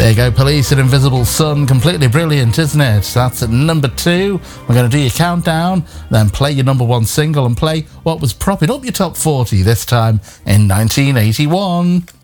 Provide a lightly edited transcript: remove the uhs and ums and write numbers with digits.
There you go, Police and Invisible Sun. Completely brilliant, isn't it? That's at number 2. We're going to do your countdown, then play your number 1 single and play what was propping up your top 40 this time in 1981.